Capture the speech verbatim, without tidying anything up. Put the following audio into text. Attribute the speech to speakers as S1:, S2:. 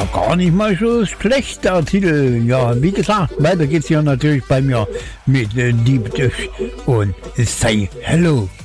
S1: Ja, gar nicht mal so schlecht, der Titel. Ja, wie gesagt, weiter geht's hier natürlich bei mir mit äh, Deep Dish und Say Hello.